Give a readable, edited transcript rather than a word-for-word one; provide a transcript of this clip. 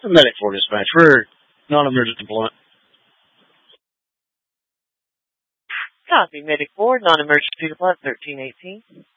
Medic 4 dispatch. We're non-emergent deployment. Copy, Medic 4, non-emergency deployment 1318.